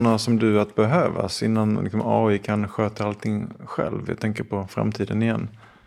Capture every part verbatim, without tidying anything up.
som du att behövas innan liksom A I kan sköta allting själv? Jag tänker på framtiden igen.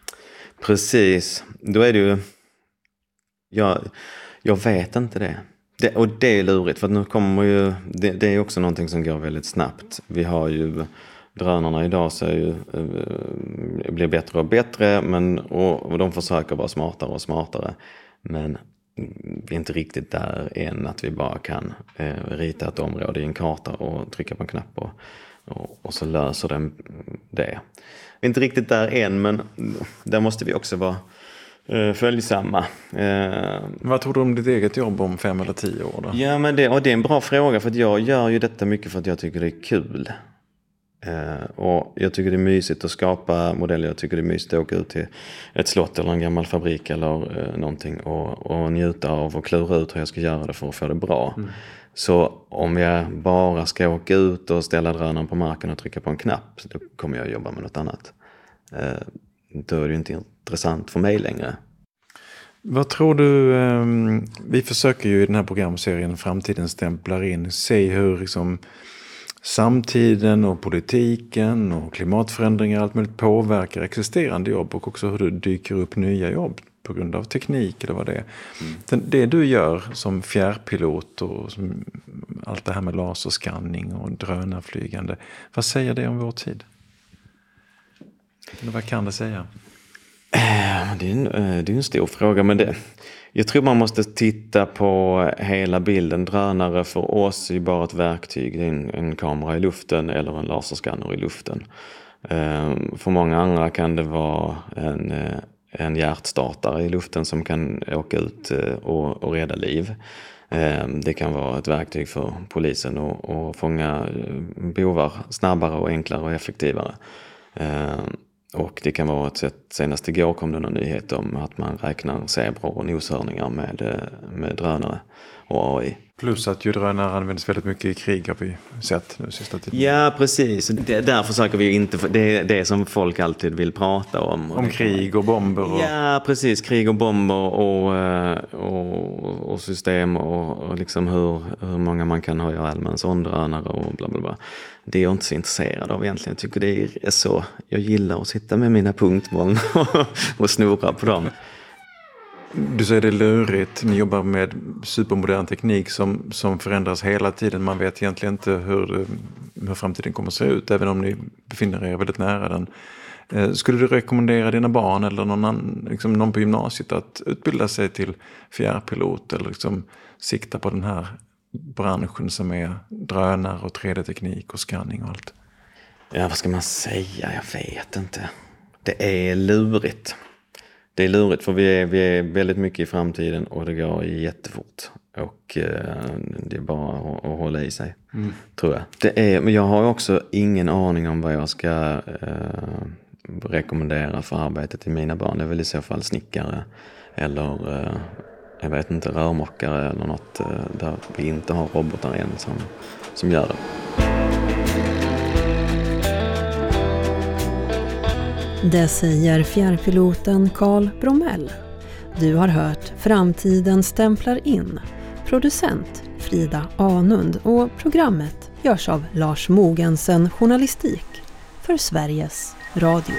Precis, då är det ju... Jag, jag vet inte det. det. Och det är lurigt, för att nu kommer ju... Det, det är också någonting som går väldigt snabbt. Vi har ju... Drönarna idag så är ju, äh, blir bättre och bättre, men, och, och de försöker vara smartare och smartare. Men vi är inte riktigt där än att vi bara kan eh, rita ett område i en karta och trycka på en knapp och, och, och så löser den det. Vi är inte riktigt där än, men där måste vi också vara eh, följsamma. Eh, Vad tror du om ditt eget jobb om fem eller tio år då? Ja, men det, och det är en bra fråga, för att jag gör ju detta mycket för att jag tycker det är kul. Uh, och jag tycker det är mysigt att skapa modeller. Jag tycker det är mysigt att åka ut till ett slott eller en gammal fabrik eller uh, någonting och, och njuta av och klura ut hur jag ska göra det för att få det bra. Mm. Så om jag bara ska åka ut och ställa drönaren på marken och trycka på en knapp, då kommer jag jobba med något annat. Uh, då är det inte intressant för mig längre. Vad tror du, um, vi försöker ju i den här programserien Framtiden stämplar in, se hur liksom samtiden och politiken och klimatförändringar allt möjligt påverkar existerande jobb och också hur det dyker upp nya jobb på grund av teknik eller vad det är. Mm. Den, det du gör som fjärrpilot och som allt det här med laserskanning och drönarflygande, vad säger det om vår tid? Eller vad kan det säga? Det är en, det är en stor fråga, men det, jag tror man måste titta på hela bilden. Drönare för oss är bara ett verktyg. Det är en, en kamera i luften eller en laserskanner i luften. Um, för många andra kan det vara en, en hjärtstartare i luften som kan åka ut och, och rädda liv. Um, det kan vara ett verktyg för polisen att, att fånga bovar snabbare och enklare och effektivare. Um, Och det kan vara ett sätt, senast igår kom det någon nyhet om att man räknar zebror och noshörningar med, med drönare och A I. Plus att ju drönare används väldigt mycket i krig har vi sett nu sista tiden. Ja, precis. Det, där försöker vi inte, det är det som folk alltid vill prata om. Om krig och bomber. Och... Ja, precis. Krig och bomber och, och, och system och, och liksom hur, hur många man kan ha i allmän drönare och bla bla bla. Det är jag inte så intresserad av egentligen. Jag tycker det är så. Jag gillar att sitta med mina punktmoln och snurra på dem. Du säger det är lurigt. Ni jobbar med supermodern teknik som, som förändras hela tiden. Man vet egentligen inte hur, hur framtiden kommer att se ut, även om ni befinner er väldigt nära den. Eh, skulle du rekommendera dina barn eller någon, annan, liksom någon på gymnasiet att utbilda sig till fjärrpilot eller liksom sikta på den här branschen som är drönare och tre D-teknik och scanning och allt? Ja, vad ska man säga? Jag vet inte. Det är lurigt. Det är lurigt för vi är, vi är väldigt mycket i framtiden och det går jättefort. Och eh, det är bara att, att hålla i sig, mm. tror jag. Det är, men jag har också ingen aning om vad jag ska eh, rekommendera för arbetet till mina barn. Det är väl i så fall snickare eller eh, jag vet inte, rörmokare eller något eh, där vi inte har robotar än som, som gör det. Det säger fjärrpiloten Carl Bromell. Du har hört Framtiden stämplar in. Producent Frida Anund och programmet görs av Lars Mogensen Journalistik för Sveriges Radio.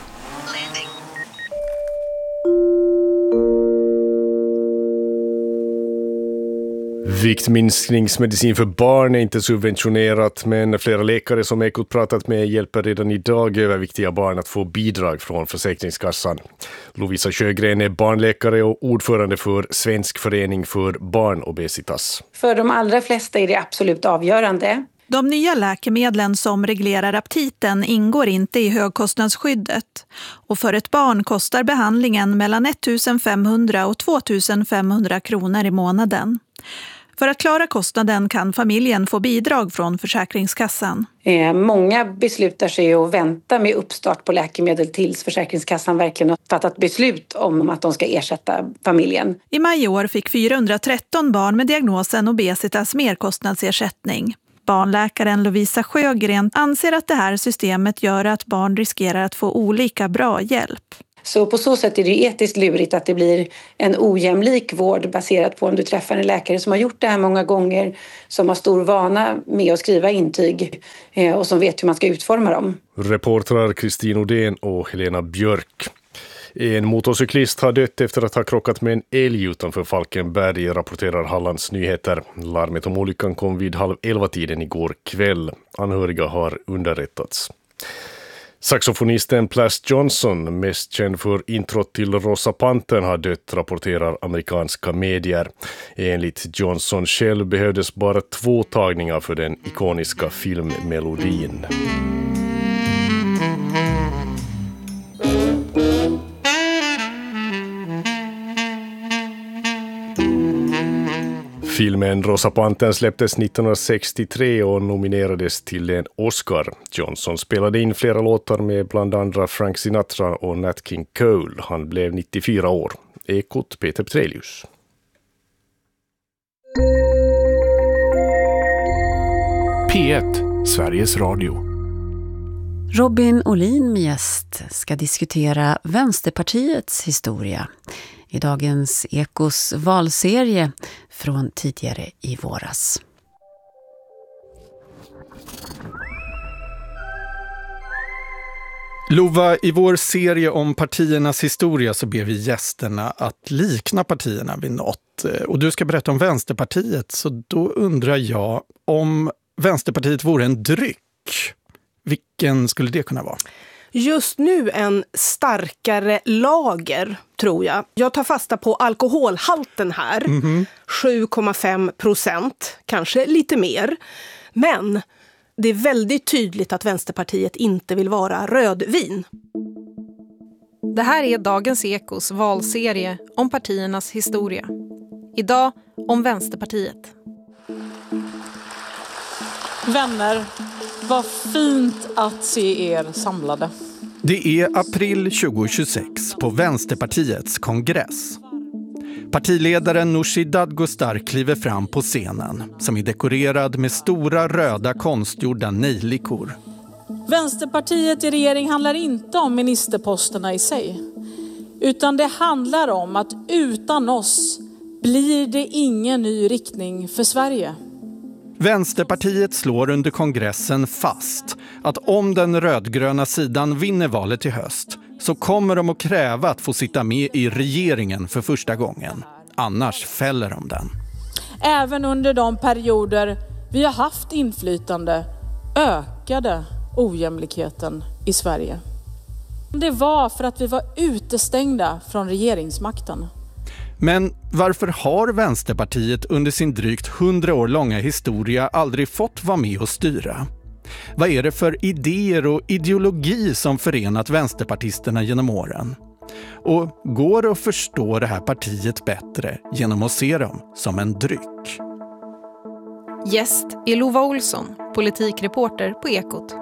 Viktminskningsmedicin för barn är inte subventionerat, men flera läkare som Ekot pratat med hjälper redan idag överviktiga barn att få bidrag från Försäkringskassan. Lovisa Sjögren är barnläkare och ordförande för Svensk förening för barnobesitas. För de allra flesta är det absolut avgörande. De nya läkemedlen som reglerar aptiten ingår inte i högkostnadsskyddet. Och för ett barn kostar behandlingen mellan femtonhundra och tvåtusenfemhundra kronor i månaden. För att klara kostnaden kan familjen få bidrag från Försäkringskassan. Eh, många beslutar sig att vänta med uppstart på läkemedel tills Försäkringskassan verkligen har fattat beslut om att de ska ersätta familjen. I maj i år fick fyrahundratretton barn med diagnosen obesitas merkostnadsersättning. Barnläkaren Lovisa Sjögren anser att det här systemet gör att barn riskerar att få olika bra hjälp. Så på så sätt är det etiskt lurigt att det blir en ojämlik vård baserat på om du träffar en läkare som har gjort det här många gånger, som har stor vana med att skriva intyg och som vet hur man ska utforma dem. Reportrar Kristin Odén och Helena Björk. En motorcyklist har dött efter att ha krockat med en älg utanför Falkenberg, rapporterar Hallands Nyheter. Larmet om olyckan kom vid halv elva tiden igår kväll. Anhöriga har underrättats. Saxofonisten Plas Johnson, mest känd för introt till Rosa Pantern, har dött, rapporterar amerikanska medier. Enligt Johnson själv behövdes bara två tagningar för den ikoniska filmmelodin. Filmen Rosa Pantern släpptes nittonhundrasextiotre och nominerades till en Oscar. Johnson spelade in flera låtar med bland andra Frank Sinatra och Nat King Cole. Han blev nittiofyra år. Ekot Peter Petrelius. P ett, Sveriges Radio. Robin Olin med gäst ska diskutera Vänsterpartiets historia i dagens Ekos valserie från tidigare i våras. Lova, i vår serie om partiernas historia så ber vi gästerna att likna partierna vid något. Och du ska berätta om Vänsterpartiet, så då undrar jag om Vänsterpartiet vore en dryck. Vilken skulle det kunna vara? Just nu en starkare lager, tror jag. Jag tar fasta på alkoholhalten här. Mm-hmm. sju komma fem procent, kanske lite mer. Men det är väldigt tydligt att Vänsterpartiet inte vill vara rödvin. Det här är dagens Ekos valserie om partiernas historia. Idag om Vänsterpartiet. Vänner, vad fint att se er samlade. Det är april tjugohundratjugosex på Vänsterpartiets kongress. Partiledaren Nooshi Dadgostar kliver fram på scenen som är dekorerad med stora röda konstgjorda nejlikor. Vänsterpartiet i regering handlar inte om ministerposterna i sig. Utan det handlar om att utan oss blir det ingen ny riktning för Sverige. Vänsterpartiet slår under kongressen fast att om den rödgröna sidan vinner valet i höst så kommer de att kräva att få sitta med i regeringen för första gången. Annars fäller de den. Även under de perioder vi har haft inflytande ökade ojämlikheten i Sverige. Det var för att vi var utestängda från regeringsmakten. Men varför har Vänsterpartiet under sin drygt hundra år långa historia aldrig fått vara med och styra? Vad är det för idéer och ideologi som förenat vänsterpartisterna genom åren? Och går det att förstå det här partiet bättre genom att se dem som en dryck? Gäst är Lova Olsson, politikreporter på Ekot.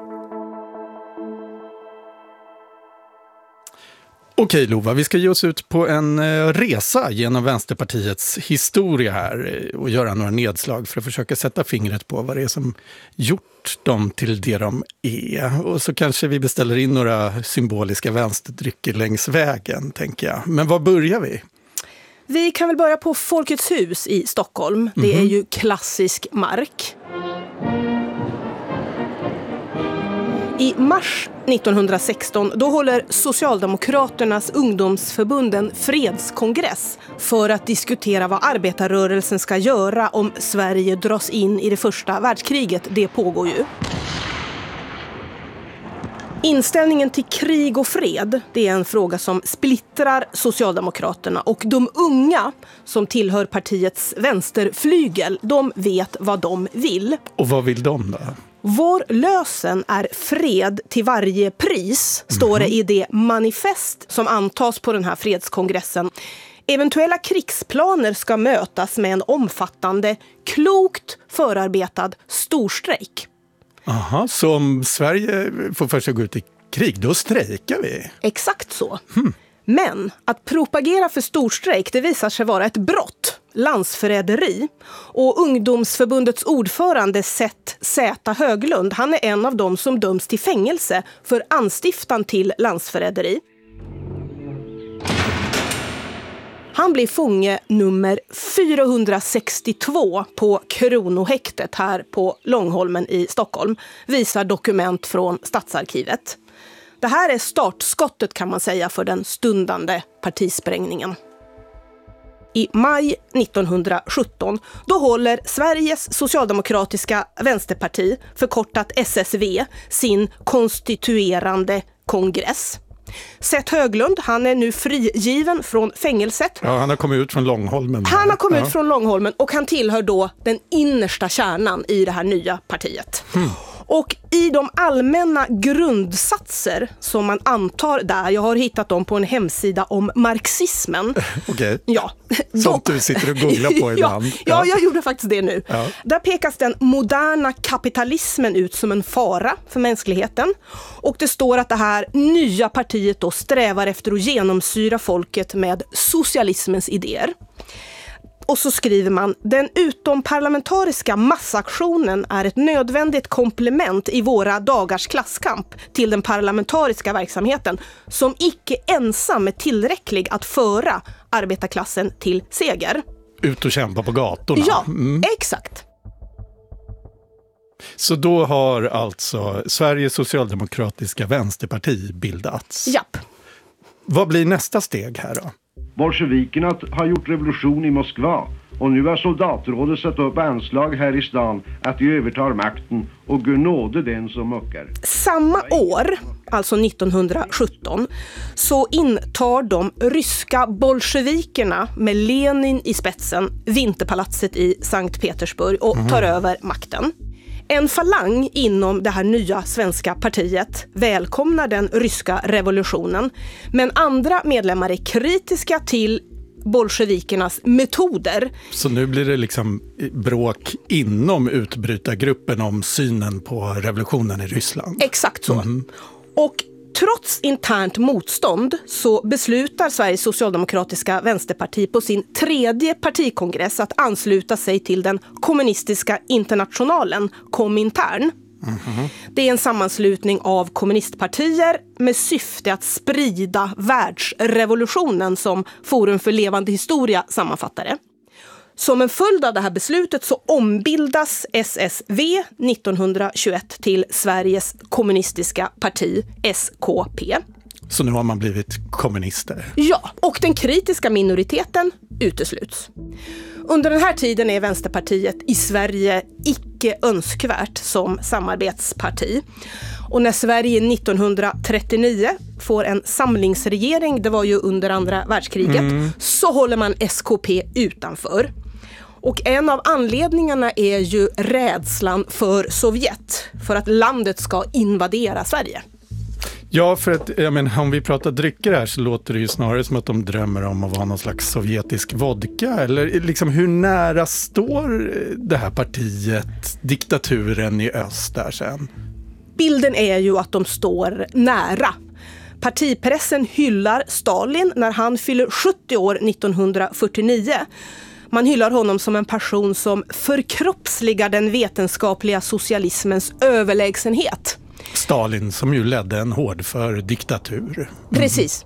Okej Lova, vi ska ge oss ut på en resa genom Vänsterpartiets historia här och göra några nedslag för att försöka sätta fingret på vad det är som gjort dem till det de är. Och så kanske vi beställer in några symboliska vänsterdrycker längs vägen, tänker jag. Men var börjar vi? Vi kan väl börja på Folkets hus i Stockholm. Det mm-hmm. är ju klassisk mark. I mars nittonhundrasexton då håller Socialdemokraternas ungdomsförbund en fredskongress för att diskutera vad arbetarrörelsen ska göra om Sverige dras in i det första världskriget. Det pågår ju. Inställningen till krig och fred, det är en fråga som splittrar Socialdemokraterna, och de unga som tillhör partiets vänsterflygel, de vet vad de vill. Och vad vill de då? Vår lösen är fred till varje pris, står det i det manifest som antas på den här fredskongressen. Eventuella krigsplaner ska mötas med en omfattande, klokt förarbetad storstrejk. Aha, så om Sverige får först gå ut i krig, då strejkar vi? Exakt så. Hmm. Men att propagera för storstrejk, det visar sig vara ett brott, landsförräderi. Och ungdomsförbundets ordförande Seth Z. Höglund, han är en av dem som döms till fängelse för anstiftan till landsförräderi. Han blir fånge nummer fyrahundrasextiotvå på Kronohäktet här på Långholmen i Stockholm, visar dokument från Stadsarkivet. Det här är startskottet kan man säga för den stundande partisprängningen. I maj nittonhundrasjutton då håller Sveriges socialdemokratiska vänsterparti, förkortat S S V, sin konstituerande kongress. Seth Höglund, han är nu frigiven från fängelset. Ja, han har kommit ut från Långholmen. Han har kommit ja. ut från Långholmen och han tillhör då den innersta kärnan i det här nya partiet. Mm. Och i de allmänna grundsatser som man antar där, jag har hittat dem på en hemsida om marxismen. Okej. Okay. Ja. Sånt du sitter och googlar på ibland. ja, ja, jag gjorde faktiskt det nu. Ja. Där pekas den moderna kapitalismen ut som en fara för mänskligheten. Och det står att det här nya partiet då strävar efter att genomsyra folket med socialismens idéer. Och så skriver man, den utomparlamentariska massaktionen är ett nödvändigt komplement i våra dagars klasskamp till den parlamentariska verksamheten som icke ensam är tillräcklig att föra arbetarklassen till seger. Ut och kämpa på gatorna. Ja, mm. exakt. Så då har alltså Sveriges socialdemokratiska vänsterparti bildats? Japp. Vad blir nästa steg här då? Bolsjevikerna har gjort revolution i Moskva och nu har soldatrådet satt upp anslag här i stan att de övertar makten och Gud nåde den som muckar. Samma år, alltså nittonhundrasjutton, så intar de ryska bolsjevikerna med Lenin i spetsen Vinterpalatset i Sankt Petersburg och tar mm. över makten. En falang inom det här nya svenska partiet välkomnar den ryska revolutionen, men andra medlemmar är kritiska till bolsjevikernas metoder. Så nu blir det liksom bråk inom utbrytargruppen om synen på revolutionen i Ryssland? Exakt så. Mm. Och trots internt motstånd så beslutar Sveriges socialdemokratiska vänsterparti på sin tredje partikongress att ansluta sig till den kommunistiska internationalen, Komintern. Mm-hmm. Det är en sammanslutning av kommunistpartier med syfte att sprida världsrevolutionen, som Forum för levande historia sammanfattar det. Som en följd av det här beslutet så ombildas S S V nittonhundratjugoett till Sveriges kommunistiska parti, S K P. Så nu har man blivit kommunister? Ja, och den kritiska minoriteten utesluts. Under den här tiden är Vänsterpartiet i Sverige icke önskvärt som samarbetsparti. Och när Sverige nittonhundratrettionio får en samlingsregering, det var ju under andra världskriget, mm. så håller man S K P utanför. Och en av anledningarna är ju rädslan för Sovjet, för att landet ska invadera Sverige. Ja, för att jag menar, om vi pratar drycker här så låter det ju snarare som att de drömmer om att vara någon slags sovjetisk vodka. Eller liksom, hur nära står det här partiet diktaturen i öst där sen? Bilden är ju att de står nära. Partipressen hyllar Stalin när han fyller sjuttio år nittonhundrafyrtionio. Man hyllar honom som en person som förkroppsligar den vetenskapliga socialismens överlägsenhet. Stalin som ju ledde en hårdför diktatur. Mm. Precis.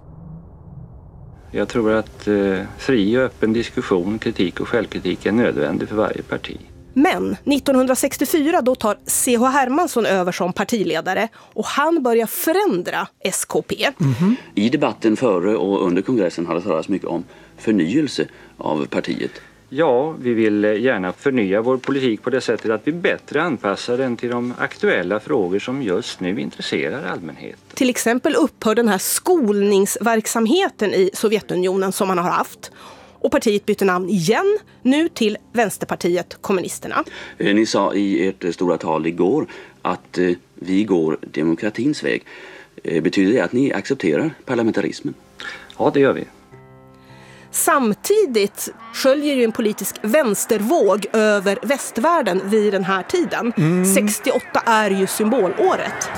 Jag tror att eh, fri och öppen diskussion, kritik och självkritik är nödvändig för varje parti. Men nittonhundrasextiofyra då tar C H Hermansson över som partiledare och han börjar förändra S K P. Mm-hmm. I debatten före och under kongressen har det talats mycket om förnyelse av partiet. Ja, vi vill gärna förnya vår politik på det sättet att vi bättre anpassar den till de aktuella frågor som just nu intresserar allmänheten. Till exempel upphör den här skolningsverksamheten i Sovjetunionen som man har haft. Och partiet byter namn igen, nu till Vänsterpartiet kommunisterna. Ni sa i ert stora tal igår att vi går demokratins väg. Betyder det att ni accepterar parlamentarismen? Ja, det gör vi. Samtidigt sköljer ju en politisk vänstervåg över västvärlden vid den här tiden. Mm. sextioåtta är ju symbolåret.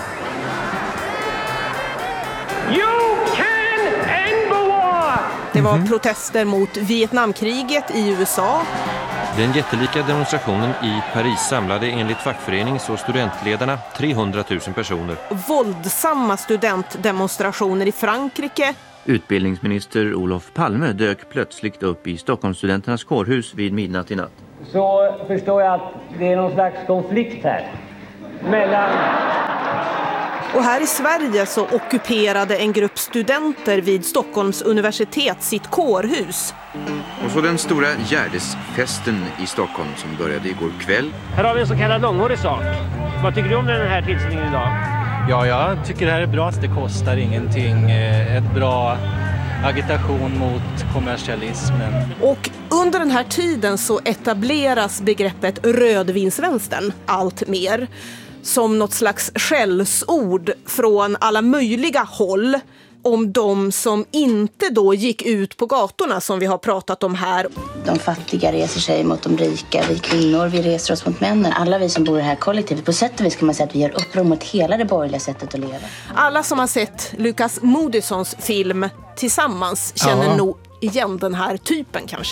You can end the war! Det var protester mot Vietnamkriget i U S A. Den jättelika demonstrationen i Paris samlade enligt fackförenings- och studentledarna trehundratusen personer. Våldsamma studentdemonstrationer i Frankrike Utbildningsminister Olof Palme dök plötsligt upp i Stockholmsstudenternas kårhus vid midnatt i natt. Så förstår jag att det är någon slags konflikt här mellan... Och här i Sverige så ockuperade en grupp studenter vid Stockholms universitet sitt kårhus. Och så den stora Gärdesfesten i Stockholm som började igår kväll. Här har vi en så kallad långhårig sak. Vad tycker du om den här tillställningen idag? Ja, jag tycker det här är bra att det kostar ingenting. Ett bra agitation mot kommersialismen. Och under den här tiden så etableras begreppet rödvinsvänstern allt mer. Som något slags skällsord från alla möjliga håll om de som inte då gick ut på gatorna som vi har pratat om här. De fattiga reser sig mot de rika, vi kvinnor, vi reser oss mot männen. Alla vi som bor i det här kollektivet, på sätt och vis kan man säga att vi gör uppror mot hela det borgerliga sättet att leva. Alla som har sett Lukas Moodyssons film Tillsammans känner ja. nog igen den här typen kanske.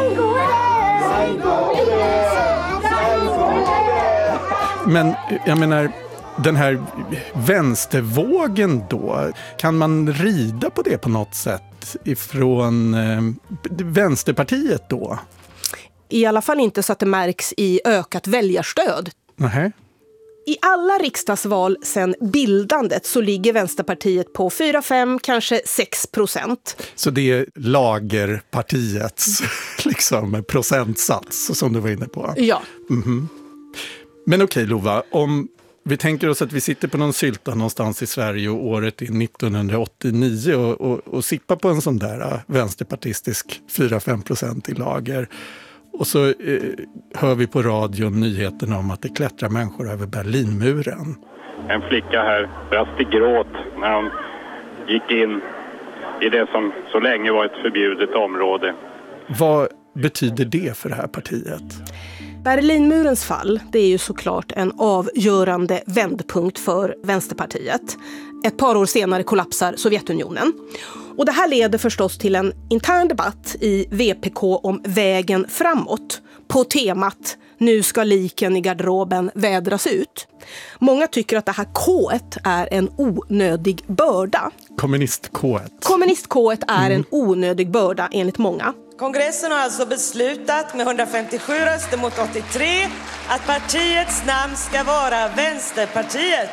Men jag menar, den här vänstervågen då, kan man rida på det på något sätt ifrån eh, Vänsterpartiet då? I alla fall inte så att det märks i ökat väljarstöd. Nej. I alla riksdagsval sedan bildandet så ligger Vänsterpartiet på fyra, fem, kanske sex procent. Så det är lagerpartiets liksom, procentsats som du var inne på? Ja. Mm-hmm. Men okej Lova, om vi tänker oss att vi sitter på någon sylta någonstans i Sverige och året är nittonhundraåttionio och, och, och sippar på en sån där vänsterpartistisk fyra till fem procent i lager. Och så eh, hör vi på radion nyheterna om att det klättrar människor över Berlinmuren. En flicka här brast i gråt när hon gick in i det som så länge var ett förbjudet område. Vad betyder det för det här partiet? Berlinmurens fall, det är ju såklart en avgörande vändpunkt för Vänsterpartiet. Ett par år senare kollapsar Sovjetunionen. Och det här leder förstås till en intern debatt i V P K om vägen framåt. På temat, nu ska liken i garderoben vädras ut. Många tycker att det här K-et är en onödig börda. Kommunist-K-et. Kommunist-K-et är mm. en onödig börda enligt många. Kongressen har alltså beslutat med hundrafemtiosju röster mot åttiotre att partiets namn ska vara Vänsterpartiet.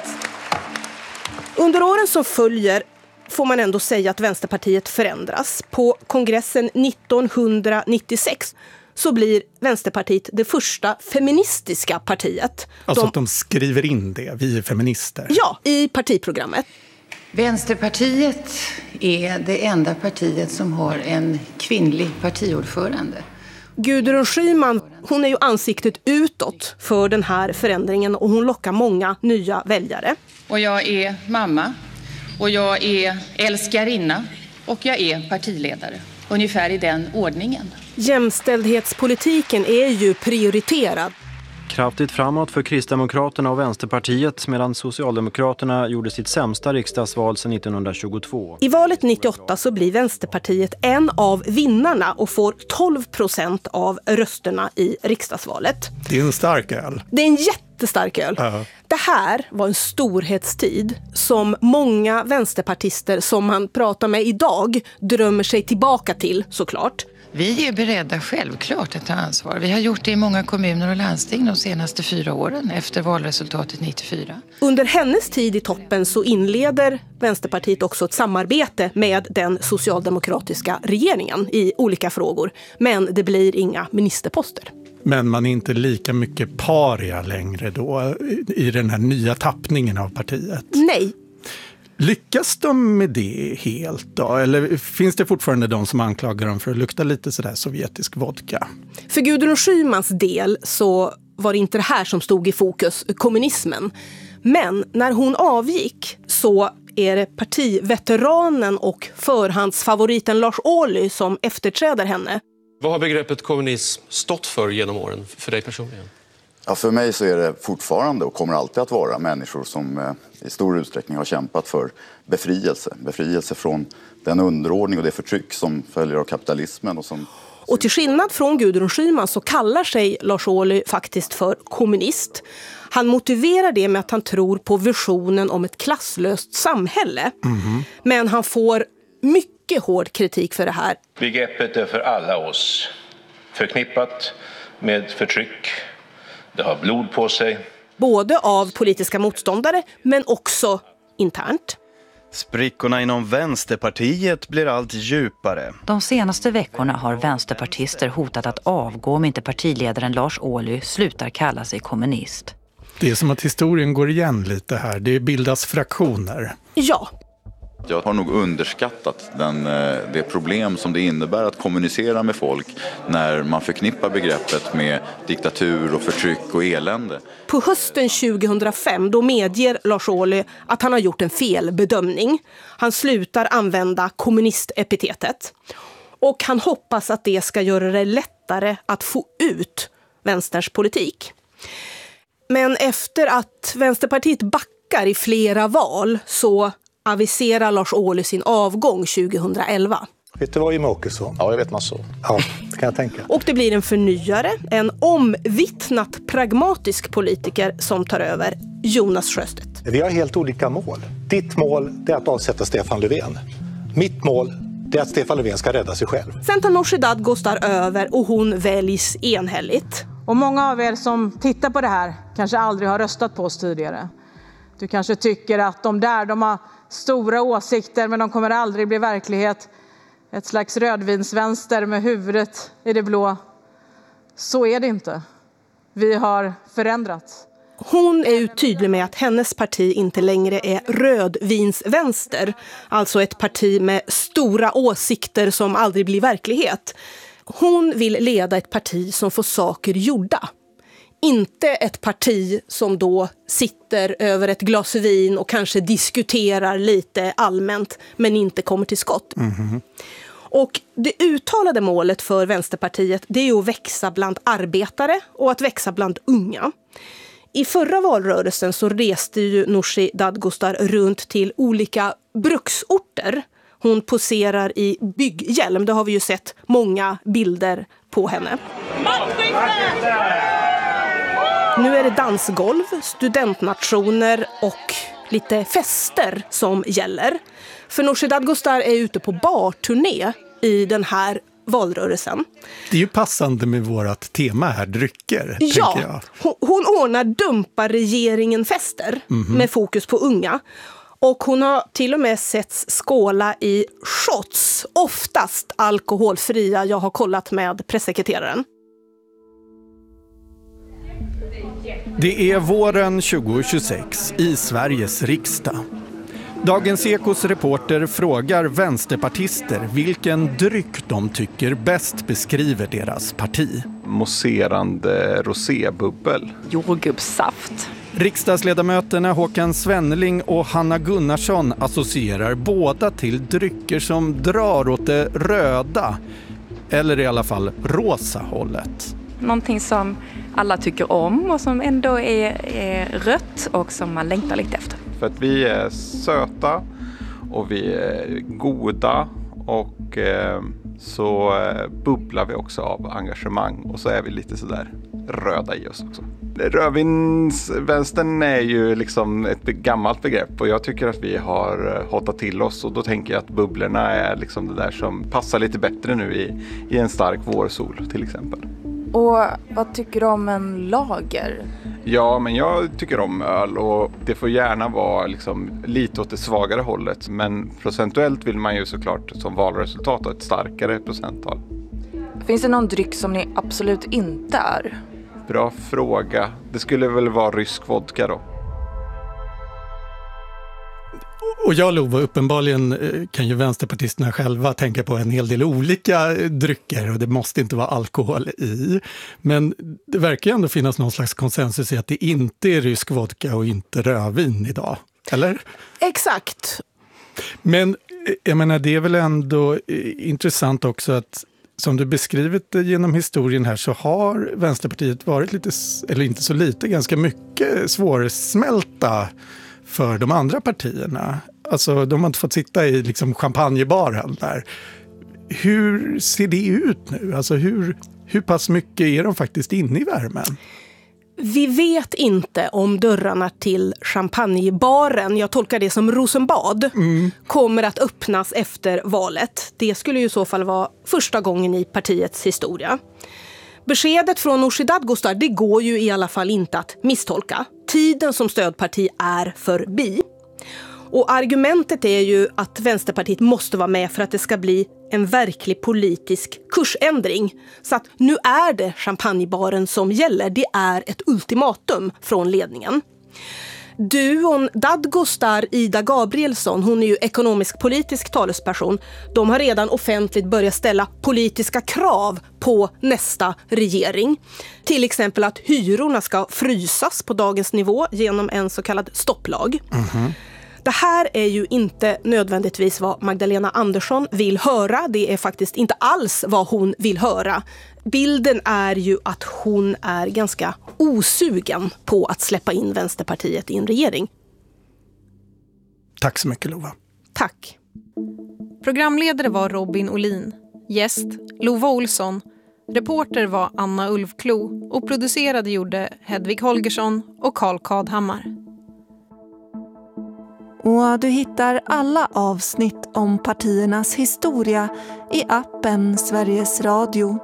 Under åren som följer får man ändå säga att Vänsterpartiet förändras. På kongressen nittonhundranittiosex så blir Vänsterpartiet det första feministiska partiet. Alltså de... att de skriver in det, vi är feminister. Ja, i partiprogrammet. Vänsterpartiet är det enda partiet som har en kvinnlig partiordförande. Gudrun Schyman, hon är ju ansiktet utåt för den här förändringen och hon lockar många nya väljare. Och jag är mamma och jag är älskarinna och jag är partiledare. Ungefär i den ordningen. Jämställdhetspolitiken är ju prioriterad. Kraftigt framåt för Kristdemokraterna och Vänsterpartiet medan Socialdemokraterna gjorde sitt sämsta riksdagsval sedan nittonhundratjugotvå. I valet nittioåtta så blir Vänsterpartiet en av vinnarna och får tolv procent av rösterna i riksdagsvalet. Det är en stark öl. Det är en jättestark öl. Uh-huh. Det här var en storhetstid som många vänsterpartister som man pratar med idag drömmer sig tillbaka till såklart. Vi är beredda självklart att ta ansvar. Vi har gjort det i många kommuner och landsting de senaste fyra åren efter valresultatet nittiofyra. Under hennes tid i toppen så inleder Vänsterpartiet också ett samarbete med den socialdemokratiska regeringen i olika frågor. Men det blir inga ministerposter. Men man är inte lika mycket paria längre då i den här nya tappningen av partiet? Nej. Lyckas de med det helt då? Eller finns det fortfarande de som anklagar dem för att lukta lite sådär sovjetisk vodka? För Gudrun Schymans del så var det inte det här som stod i fokus, kommunismen. Men när hon avgick så är det partiveteranen och förhandsfavoriten Lars Ohly som efterträder henne. Vad har begreppet kommunism stått för genom åren för dig personligen? Ja, för mig så är det fortfarande och kommer alltid att vara människor som eh, i stor utsträckning har kämpat för befrielse. Befrielse från den underordning och det förtryck som följer av kapitalismen. Och, som... och till skillnad från Gudrun Schyman så kallar sig Lars Ohly faktiskt för kommunist. Han motiverar det med att han tror på visionen om ett klasslöst samhälle. Mm-hmm. Men han får mycket mycket hård kritik för det här. Begreppet är för alla oss förknippat med förtryck. Det har blod på sig. Både av politiska motståndare men också internt. Sprickorna inom Vänsterpartiet blir allt djupare. De senaste veckorna har vänsterpartister hotat att avgå om inte partiledaren Lars Ohly slutar kalla sig kommunist. Det är som att historien går igen lite här. Det bildas fraktioner. Ja. Jag har nog underskattat den, det problem som det innebär att kommunicera med folk när man förknippar begreppet med diktatur och förtryck och elände. På hösten tjugohundrafem då medger Lars Ohly att han har gjort en felbedömning. Han slutar använda kommunistepitetet. Och han hoppas att det ska göra det lättare att få ut vänsterns politik. Men efter att Vänsterpartiet backar i flera val så aviserar Lars Ohly sin avgång tjugohundraelva. Vet du vad Jimmie Åkesson? Ja, jag vet massor. Ja, det kan jag tänka. Och det blir en förnyare, en omvittnat pragmatisk politiker som tar över, Jonas Sjöstedt. Vi har helt olika mål. Ditt mål är att avsätta Stefan Löfven. Mitt mål är att Stefan Löfven ska rädda sig själv. Sen tar Nooshi Dadgostar över och hon väljs enhälligt. Och många av er som tittar på det här kanske aldrig har röstat på oss tidigare. Du kanske tycker att de där, de har stora åsikter men de kommer aldrig bli verklighet. Ett slags rödvinsvänster med huvudet i det blå. Så är det inte. Vi har förändrats. Hon är ju tydlig med att hennes parti inte längre är rödvinsvänster. Alltså ett parti med stora åsikter som aldrig blir verklighet. Hon vill leda ett parti som får saker gjorda. Inte ett parti som då sitter över ett glas vin och kanske diskuterar lite allmänt men inte kommer till skott. Mm-hmm. Och det uttalade målet för Vänsterpartiet det är att växa bland arbetare och att växa bland unga. I förra valrörelsen så reste ju Nooshi Dadgostar runt till olika bruksorter. Hon poserar i bygghjälm, det har vi ju sett många bilder på henne. Nu är det dansgolv, studentnationer och lite fester som gäller. För Nooshi Dadgostar är ute på barturné i den här valrörelsen. Det är ju passande med vårt tema här, drycker, ja, tänker jag. Hon, hon ordnar dumpar regeringen fester mm-hmm. med fokus på unga. Och hon har till och med setts skåla i shots, oftast alkoholfria. Jag har kollat med pressekreteraren. Det är våren tjugohundratjugosex i Sveriges riksdag. Dagens Ekos reporter frågar vänsterpartister vilken dryck de tycker bäst beskriver deras parti. Mousserande rosébubbel. Jordgubbssaft. Riksdagsledamöterna Håkan Svenneling och Hanna Gunnarsson associerar båda till drycker som drar åt det röda, eller i alla fall rosa hållet. Någonting som alla tycker om och som ändå är, är rött och som man längtar lite efter. För att vi är söta och vi är goda och eh, så eh, bubblar vi också av engagemang och så är vi lite sådär röda i oss också. Rödvinsvänstern är ju liksom ett gammalt begrepp och jag tycker att vi har hotat till oss och då tänker jag att bubblorna är liksom det där som passar lite bättre nu i, i en stark vårsol till exempel. Och vad tycker du om en lager? Ja, men jag tycker om öl och det får gärna vara liksom lite åt det svagare hållet. Men procentuellt vill man ju såklart som valresultat ha ett starkare procenttal. Finns det någon dryck som ni absolut inte är? Bra fråga. Det skulle väl vara rysk vodka då. Och jag lovar, uppenbarligen kan ju vänsterpartisterna själva tänka på en hel del olika drycker och det måste inte vara alkohol i. Men det verkar ändå finnas någon slags konsensus i att det inte är rysk vodka och inte rödvin idag, eller? Exakt. Men jag menar, det är väl ändå intressant också att som du beskrivit genom historien här så har Vänsterpartiet varit lite, eller inte så lite, ganska mycket svårsmälta för de andra partierna. Alltså de har inte fått sitta i liksom champagnebaren där. Hur ser det ut nu? Alltså hur, hur pass mycket är de faktiskt inne i värmen? Vi vet inte om dörrarna till champagnebaren, jag tolkar det som Rosenbad, mm. kommer att öppnas efter valet. Det skulle ju i så fall vara första gången i partiets historia. Beskedet från Nooshi Dadgostar, det går ju i alla fall inte att misstolka. Tiden som stödparti är förbi. Och argumentet är ju att Vänsterpartiet måste vara med för att det ska bli en verklig politisk kursändring. Så att nu är det champagnebaren som gäller. Det är ett ultimatum från ledningen. Duon Dadgostar Ida Gabrielsson, hon är ju ekonomisk-politisk talesperson. De har redan offentligt börjat ställa politiska krav på nästa regering. Till exempel att hyrorna ska frysas på dagens nivå genom en så kallad stopplag. Mm-hmm. Det här är ju inte nödvändigtvis vad Magdalena Andersson vill höra. Det är faktiskt inte alls vad hon vill höra. Bilden är ju att hon är ganska osugen på att släppa in Vänsterpartiet i en regering. Tack så mycket, Lova. Tack. Programledare var Robin Olin. Gäst Lova Olsson. Reporter var Anna Ulfklo och producerade gjorde Hedvig Holgersson och Karl Kadhammar. Och du hittar alla avsnitt om partiernas historia i appen Sveriges Radio.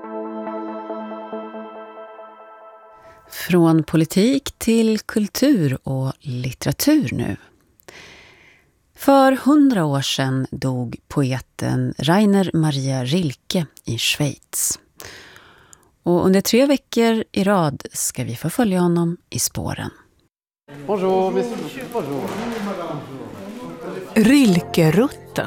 Från politik till kultur och litteratur nu. För hundra år sedan dog poeten Rainer Maria Rilke i Schweiz. Och under tre veckor i rad ska vi få följa honom i spåren. Bonjour, monsieur. Bonjour. Rilke-rutten.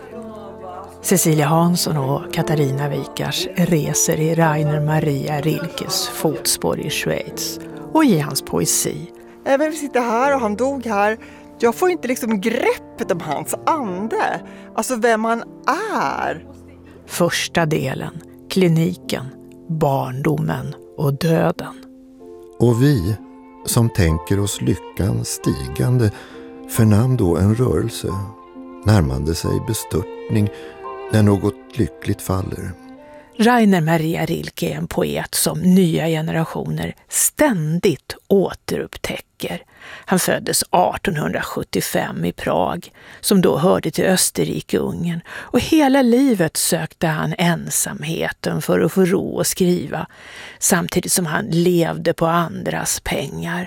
Cecilia Hansson och Katarina Wikars reser i Rainer Maria Rilkes fotspår i Schweiz och i hans poesi. Även vi sitter här och han dog här. Jag får inte liksom greppet om hans ande. Alltså vem han är. Första delen, kliniken, barndomen och döden. Och vi som tänker oss lyckan stigande förnam då en rörelse, närmande sig bestörtning när något lyckligt faller. Rainer Maria Rilke är en poet som nya generationer ständigt återupptäcker. Han föddes arton sjuttiofem i Prag, som då hörde till Österrike-Ungern, och hela livet sökte han ensamheten för att få ro att skriva, samtidigt som han levde på andras pengar.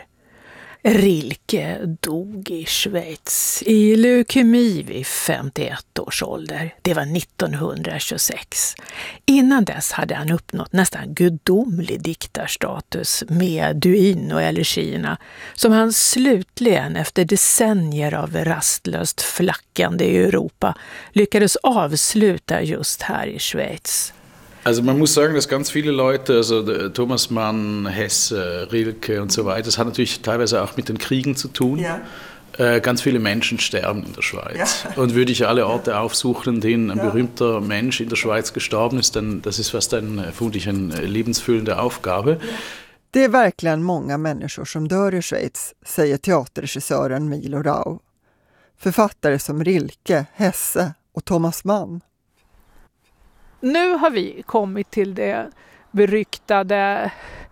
Rilke dog i Schweiz i leukemi vid femtioett års ålder. Det var nittonhundratjugosex. Innan dess hade han uppnått nästan gudomlig diktarstatus med Duin och elegierna, som han slutligen efter decennier av rastlöst flackande i Europa lyckades avsluta just här i Schweiz. Also man muss sagen, dass ganz viele Leute, also Thomas Mann, Hesse, Rilke und so weiter, das hat natürlich teilweise auch mit den Kriegen zu tun. Ja. Äh, ganz viele Menschen sterben in der Schweiz. Ja. Und würde ich alle Orte aufsuchen, in denen ein ja. berühmter Mensch in der Schweiz gestorben ist, dann das ist fast ein, vermutlich eine lebensfüllende Aufgabe. Ja. Det är verkligen många människor som dör i Schweiz, säger teaterregissören Milo Rau. Författare som Rilke, Hesse och Thomas Mann. Nu har vi kommit till det beryktade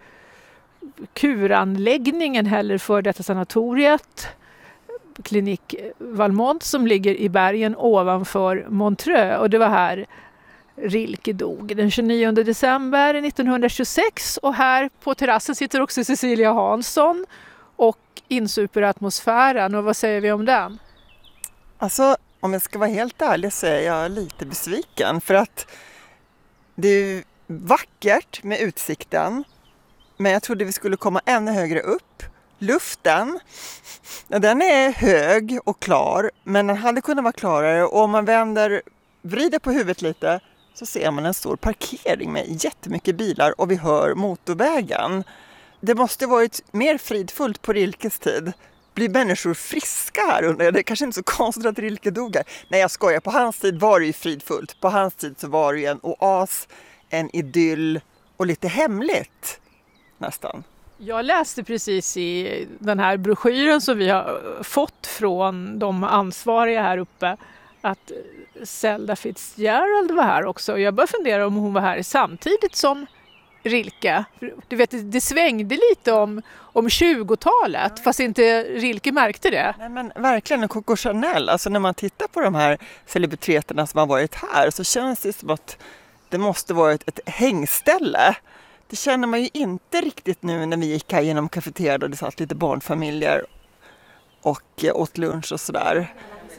kuranläggningen heller för detta sanatoriet, klinik Valmont, som ligger i bergen ovanför Montreux, och det var här Rilke dog den tjugonionde december nittonhundratjugosex, och här på terrassen sitter också Cecilia Hansson och insuper atmosfären. Och vad säger vi om den? Alltså, om jag ska vara helt ärlig så är jag lite besviken, för att det är vackert med utsikten, men jag trodde vi skulle komma ännu högre upp. Luften, den är hög och klar, men den hade kunnat vara klarare, och om man vänder, vrider på huvudet lite så ser man en stor parkering med jättemycket bilar och vi hör motorvägen. Det måste varit mer fridfullt på Rilkes tid. Blir människor friska här undrar jag? Det är kanske inte så konstigt att Rilke dog här. Nej, jag skojar. På hans tid var det ju fridfullt. På hans tid så var det ju en oas, en idyll och lite hemligt nästan. Jag läste precis i den här broschyren som vi har fått från de ansvariga här uppe att Zelda Fitzgerald var här också. Jag började fundera om hon var här samtidigt som Rilke. Du vet, det svängde lite om, om tjugotalet, fast inte Rilke märkte det. Nej, men verkligen, Coco Chanel, alltså när man tittar på de här celebriteterna som har varit här så känns det som att det måste vara ett, ett hängställe. Det känner man ju inte riktigt nu när vi gick här genom kafeterian och det satt lite barnfamiljer och åt lunch och sådär.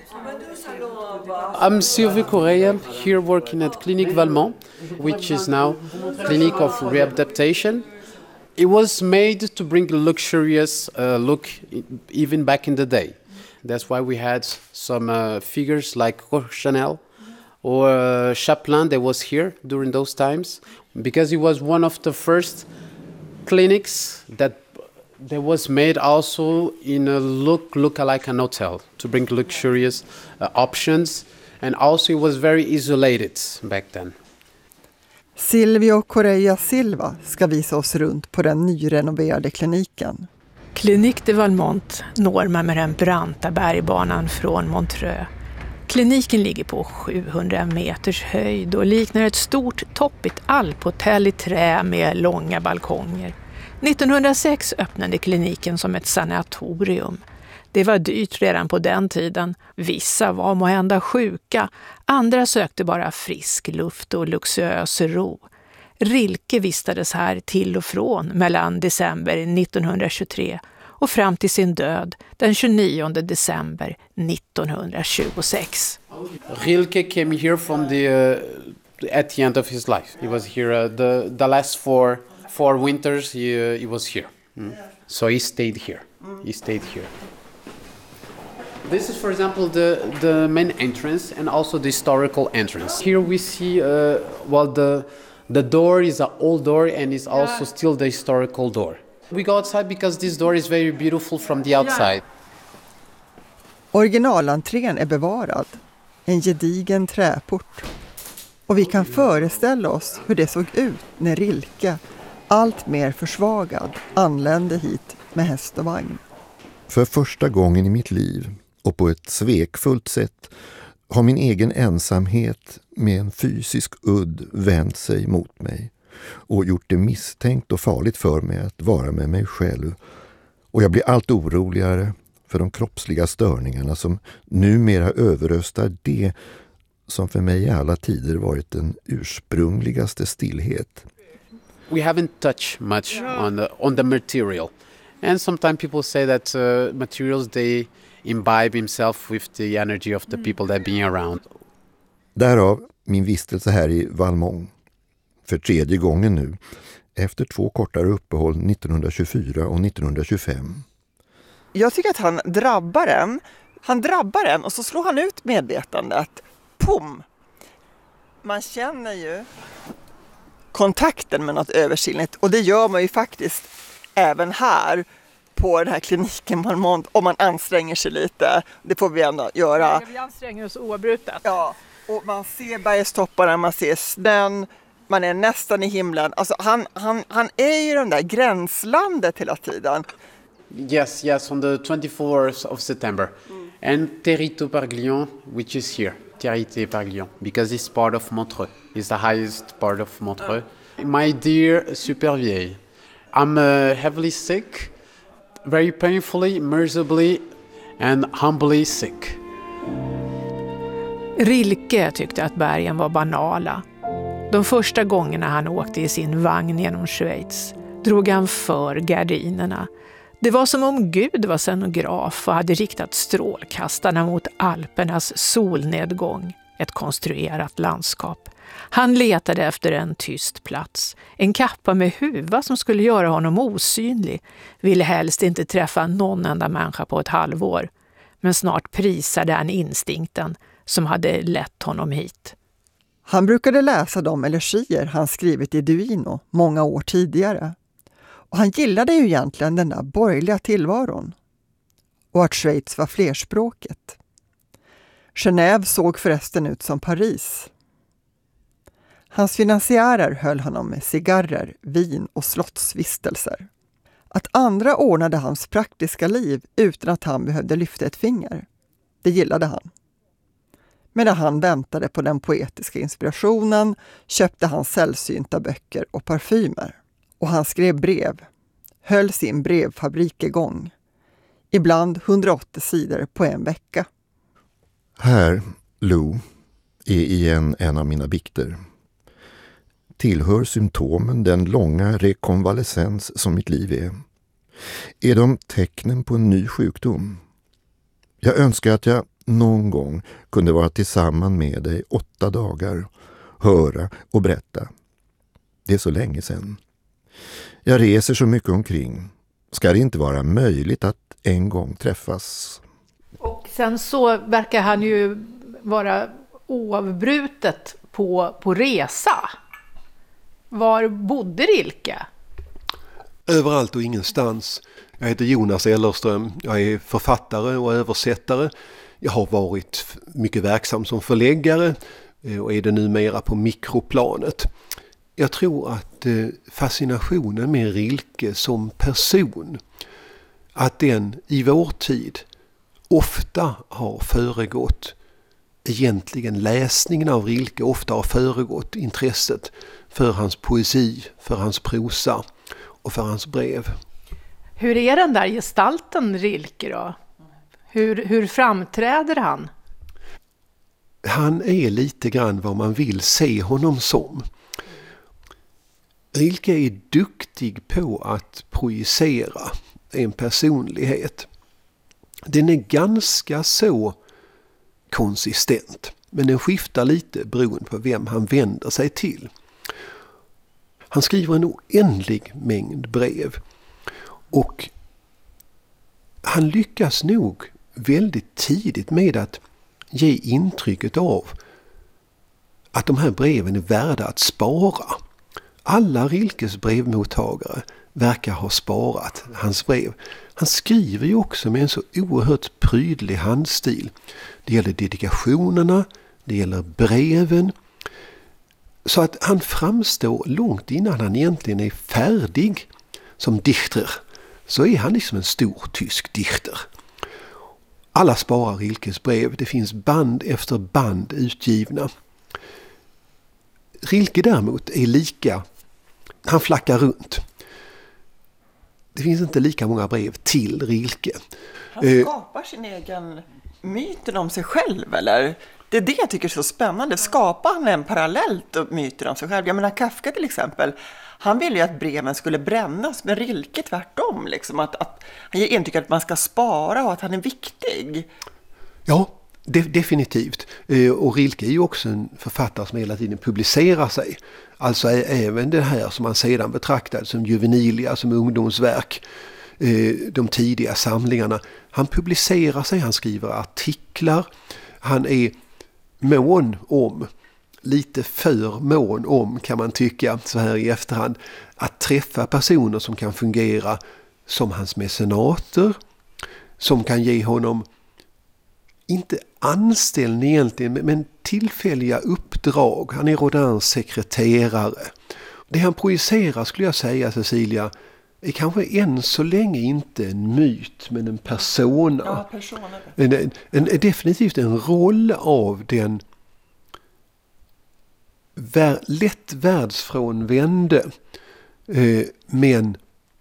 I'm Sylvie Correa, here working at Clinique Valmont, which is now Clinic of Readaptation. It was made to bring a luxurious uh, look even back in the day. That's why we had some uh, figures like Coco Chanel or uh, Chaplin that was here during those times, because it was one of the first clinics that that was made also in a look look like an hotel to bring luxurious uh, options, and also it was very isolated back then. Silvio Correa Silva ska visa oss runt på den nyrenoverade kliniken. Clinique de Valmont når man med den branta bergbanan från Montreux. Kliniken ligger på sjuhundra meters höjd och liknar ett stort toppigt alphotell i trä med långa balkonger. nittonhundrasex öppnade kliniken som ett sanatorium. Det var dyrt redan på den tiden. Vissa var måhända sjuka, andra sökte bara frisk luft och luxuös ro. Rilke vistades här till och från mellan december nittonhundratjugotre och fram till sin död den tjugonionde december nittonhundratjugosex. Rilke came here from the uh, at the end of his life. He was here uh, the the last four four winters. He uh, he was here, mm. So he stayed here. He stayed here. This is, for example, the the main entrance and also the historical entrance. Here we see uh, well the the door is an old door and is also still the historical door. We go outside because this door is very beautiful from the outside. Originalentrén är bevarad, en gedigen träport. Och vi kan föreställa oss hur det såg ut när Rilke, allt mer försvagad, anlände hit med häst och vagn. För första gången i mitt liv och på ett svekfullt sätt har min egen ensamhet med en fysisk udd vänt sig mot mig och gjort det misstänkt och farligt för mig att vara med mig själv. Och jag blir allt oroligare för de kroppsliga störningarna som numera överröstar det som för mig i alla tider varit den ursprungligaste stillhet. We haven't touched much on the on the material, and sometimes people say that uh, materials they imbibe himself with the energy of the people that being around. Därav min vistelse här i Valmont för tredje gången nu, efter två kortare uppehåll nittonhundratjugofyra och nittonhundratjugofem. Jag tycker att han drabbar en. Han drabbar en och så slår han ut medvetandet. Pum! Man känner ju kontakten med något översinnligt, och det gör man ju faktiskt även här på den här kliniken Valmont om man anstränger sig lite. Det får vi ändå göra. Vi anstränger oss oavbrutet. Ja, och man ser bergstopparna, man ser snön, man är nästan i himlen. Alltså han, han, han är ju den där gränslandet hela tiden. Yes, yes, on the twenty-fourth of September. Mm. And Territo-Parglion, which is here, Territé-Parglion, because it's part of Montreux. It's the highest part of Montreux. Mm. My dear super vieille, I'm uh, heavily sick, very painfully, mercifully and humbly sick. Rilke tyckte att bergen var banala. De första gångerna han åkte i sin vagn genom Schweiz drog han för gardinerna. Det var som om Gud var scenograf och hade riktat strålkastarna mot Alpernas solnedgång, ett konstruerat landskap. Han letade efter en tyst plats, en kappa med huva som skulle göra honom osynlig, ville helst inte träffa någon enda människa på ett halvår. Men snart prisade han instinkten som hade lett honom hit. Han brukade läsa de elegier han skrivit i Duino många år tidigare. Och han gillade ju egentligen den där borgerliga tillvaron. Och att Schweiz var flerspråket. Genève såg förresten ut som Paris. Hans finansiärer höll honom med cigarrer, vin och slottsvistelser. Att andra ordnade hans praktiska liv utan att han behövde lyfta ett finger, det gillade han. Medan han väntade på den poetiska inspirationen köpte han sällsynta böcker och parfymer. Och han skrev brev, höll sin brevfabrik igång. Ibland hundraåttio sidor på en vecka. Här, Lou, är igen en av mina bikter. Tillhör symptomen den långa rekonvalescens som mitt liv är? Är de tecknen på en ny sjukdom? Jag önskar att jag någon gång kunde vara tillsammans med dig åtta dagar, höra och berätta. Det är så länge sedan. Jag reser så mycket omkring. Ska det inte vara möjligt att en gång träffas? Och sen så verkar han ju vara oavbrutet på, på resa. Var bodde Rilke? Överallt och ingenstans. Jag heter Jonas Ellerström. Jag är författare och översättare. Jag har varit mycket verksam som förläggare och är det numera på mikroplanet. Jag tror att fascinationen med Rilke som person, att den i vår tid ofta har föregått egentligen läsningen av Rilke, ofta har föregått intresset för hans poesi, för hans prosa och för hans brev. Hur är den där gestalten Rilke då? Hur, hur framträder han? Han är lite grann vad man vill se honom som. Rilke är duktig på att projicera en personlighet. Den är ganska så konsistent, men den skiftar lite beroende på vem han vänder sig till. Han skriver en oändlig mängd brev och han lyckas nog väldigt tidigt med att ge intrycket av att de här breven är värda att spara. Alla Rilkes brevmottagare verkar ha sparat hans brev. Han skriver ju också med en så oerhört prydlig handstil. Det gäller dedikationerna, det gäller breven. Så att han framstår långt innan han egentligen är färdig som dichter. Så är han liksom en stor tysk dichter. Alla sparar Rilkes brev. Det finns band efter band utgivna. Rilke däremot är lika, han flackar runt. Det finns inte lika många brev till Rilke. Han skapar sin egen myten om sig själv, eller? Det är det jag tycker är så spännande. Skapar han en parallellt myten om sig själv? Jag menar Kafka till exempel. Han ville ju att breven skulle brännas, men Rilke tvärtom. Liksom, att, att, han ger intryck att man ska spara och att han är viktig. Ja, de, definitivt. Och Rilke är ju också en författare som hela tiden publicerar sig. Alltså även det här som man sedan betraktade som juvenilia, som ungdomsverk. De tidiga samlingarna. Han publicerar sig, han skriver artiklar. Han är mån om, lite för mån om kan man tycka så här i efterhand, att träffa personer som kan fungera som hans mecenater, som kan ge honom inte anställning egentligen, men tillfälliga uppdrag. Han är Rodins sekreterare. Det han projicerar, skulle jag säga, Cecilia, är kanske än så länge inte en myt, men en persona. Ja, persona. En, en, en, definitivt en roll av den vär, lätt världsfrånvände, eh, men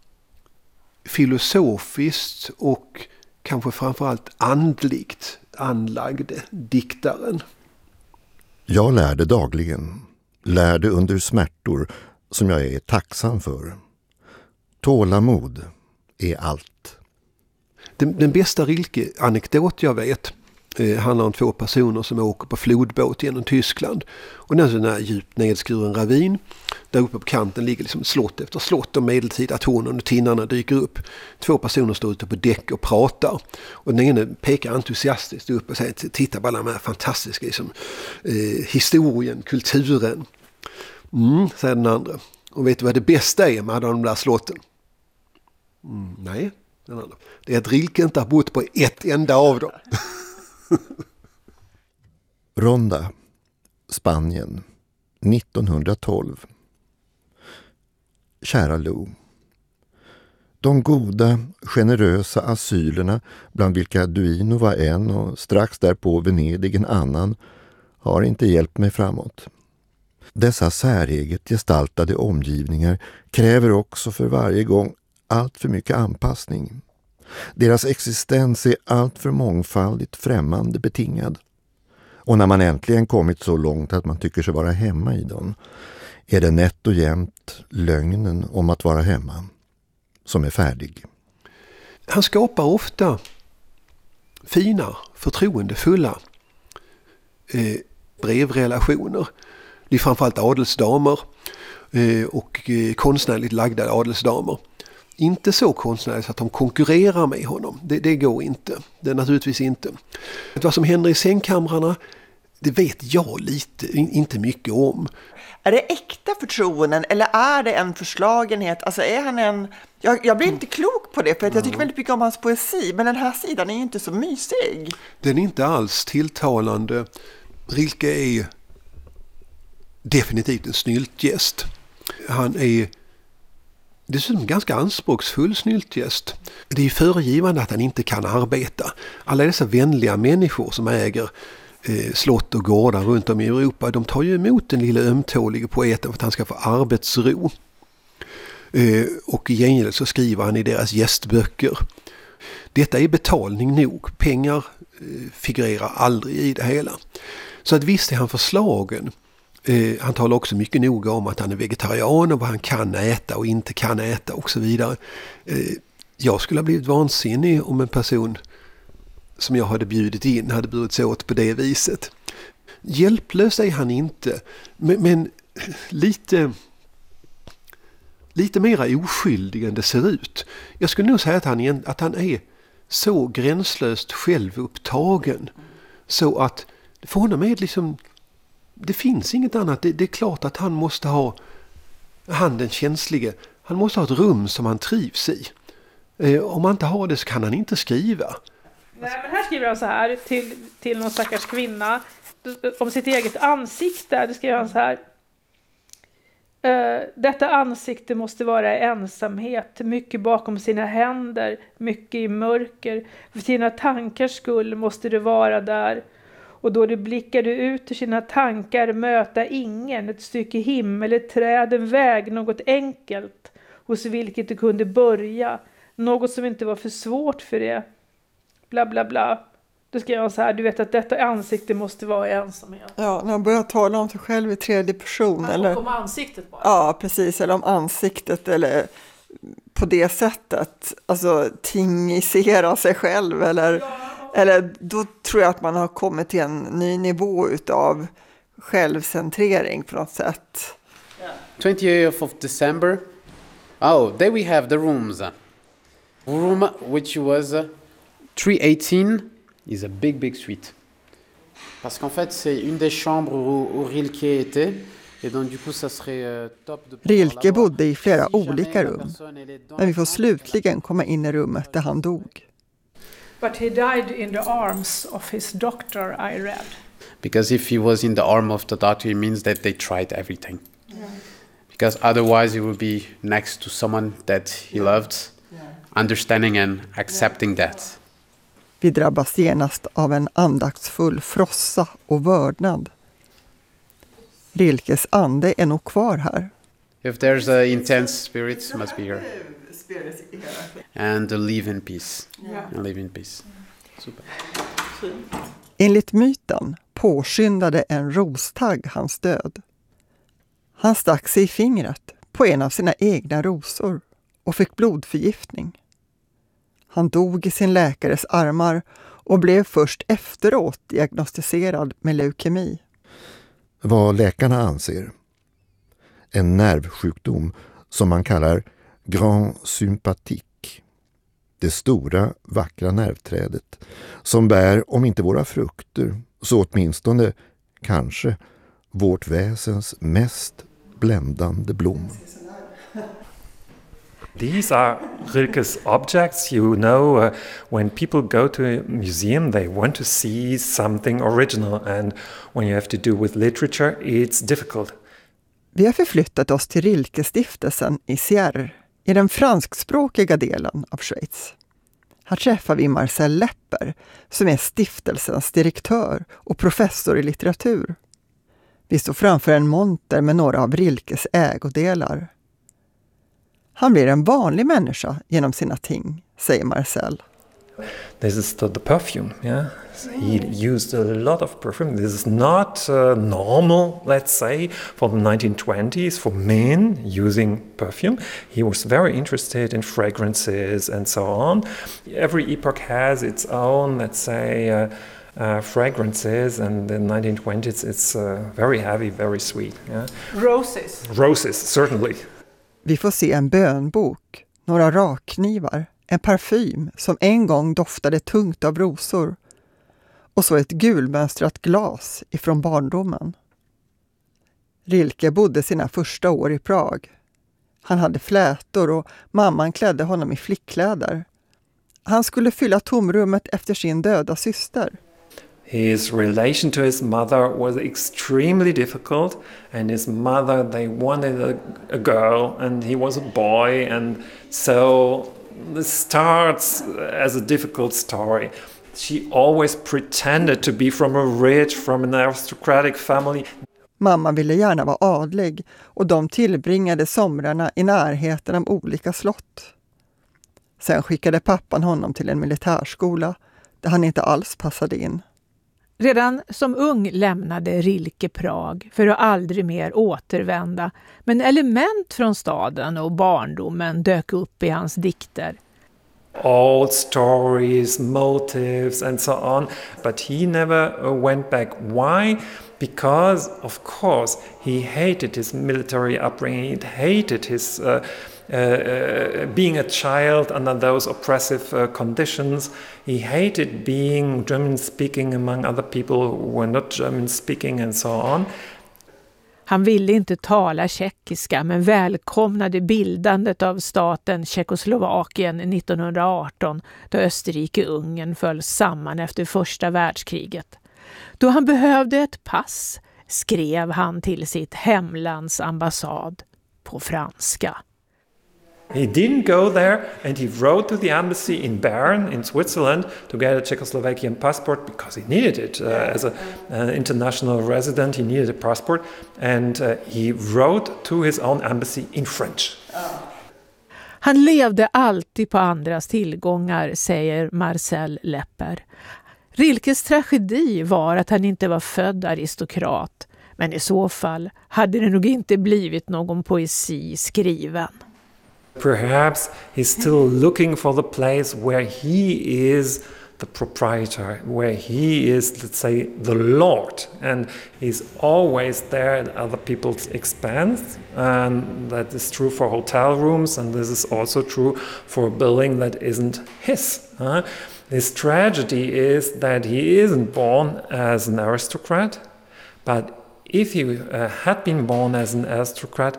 filosofiskt och kanske framförallt andligt anlagde diktaren. Jag lärde dagligen, lärde under smärtor som jag är tacksam för. Tålamod är allt. Den, den bästa Rilke-anekdot jag vet eh, handlar om två personer som åker på flodbåt genom Tyskland. Och den är en sån här djupt nedskuren ravin. Där uppe på kanten ligger liksom slott efter slott och medeltida tornen och tinnarna dyker upp. Två personer står ute på däck och pratar. Och den ene pekar entusiastiskt upp och säger, titta på alla de här fantastiska liksom, eh, historien, kulturen. Mm, säger den andra. Och vet du vad det bästa är med de där slotten? Mm, nej, den andra. Det är att Rilke inte har bott på ett enda av dem. Ronda, Spanien, nittonhundratolv. Kära Lou. De goda, generösa asylerna, bland vilka Duino var en och strax därpå Venedig en annan, har inte hjälpt mig framåt. Dessa säreget gestaltade omgivningar kräver också för varje gång allt för mycket anpassning. Deras existens är allt för mångfaldigt främmande betingad. Och när man äntligen kommit så långt att man tycker sig vara hemma i dem, är det nätt och jämnt lögnen om att vara hemma som är färdig. Han skapar ofta fina, förtroendefulla eh, brevrelationer. Det är framförallt adelsdamer eh, och eh, konstnärligt lagda adelsdamer. Inte så konstnärligt att de konkurrerar med honom. Det, det går inte. Det är naturligtvis inte. Vad som händer i sängkamrarna, det vet jag lite, inte mycket om. Är det äkta förtroenden eller är det en förslagenhet? Alltså är han en... Jag, jag blir inte klok på det för att jag tycker väldigt mycket om hans poesi. Men den här sidan är ju inte så mysig. Den är inte alls tilltalande. Rilke är definitivt en snyltgäst. Han är dessutom ganska anspråksfull snyltgäst. Det är föregivande att han inte kan arbeta. Alla dessa vänliga människor som äger eh, slott och gårdar runt om i Europa, de tar ju emot den lilla ömtåliga poeten för att han ska få arbetsro. Eh, och i gengäld så skriver han i deras gästböcker. Detta är betalning nog. Pengar eh, figurerar aldrig i det hela. Så att visst är han förslagen. Eh, han talar också mycket noga om att han är vegetarian och vad han kan äta och inte kan äta och så vidare. Eh, jag skulle ha blivit vansinnig om en person som jag hade bjudit in hade burit sig åt på det viset. Hjälplös är han inte, men, men lite, lite mer oskyldig än det ser ut. Jag skulle nog säga att han, att han är så gränslöst självupptagen så att för honom är det liksom... Det finns inget annat. Det, det är klart att han måste ha, han den känslige, han måste ha ett rum som han trivs i. Eh, om han inte har det så kan han inte skriva. Nej, men här skriver han så här till, till någon stackars kvinna om sitt eget ansikte. Det skriver han så här. Detta ansikte måste vara i ensamhet, mycket bakom sina händer, mycket i mörker. För sina tankars skull måste det vara där. Och då det blickade ut ur sina tankar möta ingen, ett stycke himmel, ett träd, en väg, något enkelt, hos vilket det kunde börja, något som inte var för svårt för det. Bla bla bla. Då skrev jag så här, du vet att detta ansikte måste vara i ensamhet. Ja, när han börjar tala om sig själv i tredje person. Ja, eller om ansiktet bara. Ja, precis. Eller om ansiktet eller på det sättet. Alltså tingisera sig själv eller... Ja. Eller då tror jag att man har kommit till en ny nivå utav självcentrering på något sätt. twentieth of December. Oh, there we have the rooms. Room which was uh, three eighteen is a big big suite. Parce qu'en fait c'est une des chambres où, où Rilke était. Et donc du coup ça serait uh, top de Rilke bodde i flera olika rum. Men vi får slutligen komma in i rummet där han dog. But he died in the arms of his doctor, I read. Because if he was in the arm of the doctor, it means that they tried everything. Yeah. Because otherwise he would be next to someone that he yeah. loved, yeah. understanding and accepting yeah. that. Vi drabbas genast av en andaktsfull frossa och vördnad. Rilkes ande är nog kvar här. If there's a intense spirit, must be here. And to live in peace. Yeah. And live in peace. Super. Enligt myten påskyndade en rostagg hans död. Han stack sig i fingret på en av sina egna rosor och fick blodförgiftning. Han dog i sin läkares armar och blev först efteråt diagnostiserad med leukemi. Vad läkarna anser. En nervsjukdom som man kallar grand sympatique. Det stora, vackra nervträdet som bär, om inte våra frukter, så åtminstone, kanske, vårt väsens mest bländande blom. These are Rilke's objects. You know, uh, when people go to a museum, they want to see something original, and when you have to do with literature, it's difficult. Vi har förflyttat oss till Rilke-stiftelsen i Sierre, i den franskspråkiga delen av Schweiz. Här träffar vi Marcel Lepper som är stiftelsens direktör och professor i litteratur. Vi står framför en monter med några av Rilkes ägodelar. Han blir en vanlig människa genom sina ting, säger Marcel. This is the, the perfume, yeah. He used a lot of perfume. This is not uh, normal, let's say, for the nineteen twenties for men using perfume. He was very interested in fragrances and so on. Every epoch has its own, let's say, uh, uh, fragrances, and in the nineteen twenties it's uh, very heavy, very sweet. Yeah? Roses. Roses, certainly. Vi får se en bönbok, några rakknivar, en parfym som en gång doftade tungt av rosor och så ett gulmönstrat glas ifrån barndomen. Rilke bodde sina första år i Prag. Han hade flätor och mamman klädde honom i flickkläder. Han skulle fylla tomrummet efter sin döda syster. His relation to his mother was extremely difficult, and his mother, they wanted a, a girl and he was a boy, and so this starts as a difficult story. She always pretended to be from a rich, from an aristocratic family. Mamma ville gärna vara adlig och de tillbringade somrarna i närheten av olika slott. Sen skickade pappan honom till en militärskola där han inte alls passade in. Redan som ung lämnade Rilke Prag för att aldrig mer återvända, men element från staden och barndomen dök upp i hans dikter. Old stories, motives and so on, but he never went back. Why? Because, of course, he hated his military upbringing, he hated his uh, uh, uh, being a child under those oppressive uh, conditions. He hated being German-speaking among other people who were not German-speaking and so on. Han ville inte tala tjeckiska men välkomnade bildandet av staten Tjeckoslovakien nittonhundraarton då Österrike-Ungern föll samman efter första världskriget. Då han behövde ett pass skrev han till sitt hemlands ambassad på franska. He didn't go there, and he wrote to the embassy in Bern in Switzerland to get a Czechoslovakian passport because he needed it uh, as an uh, international resident. He needed a passport, and uh, he wrote to his own embassy in French. Han levde alltid på andras tillgångar, säger Marcel Lepper. Rilkes tragedi var att han inte var född aristokrat, men i så fall hade det nog inte blivit någon poesi skriven. Perhaps he's still looking for the place where he is the proprietor, where he is, let's say, the lord, and he's always there at other people's expense, and that is true for hotel rooms, and this is also true for a building that isn't his. Uh, his tragedy is that he isn't born as an aristocrat, but if he uh, had been born as an aristocrat,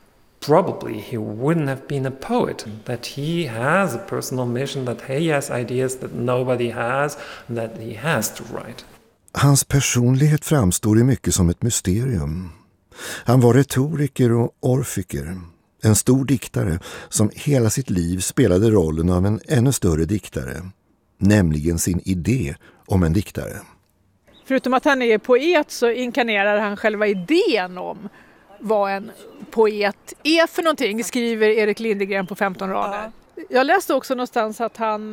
probably he wouldn't have been a poet. That he has a personal mission, that he has ideas that nobody has, and that he has to write. Hans personlighet framstår i mycket som ett mysterium. Han var retoriker och orfiker. En stor diktare som hela sitt liv spelade rollen av en ännu större diktare. Nämligen sin idé om en diktare. Förutom att han är poet så inkarnerar han själva idén om vad en poet är för någonting, skriver Erik Lindegren på femton rader. Jag läste också någonstans att han,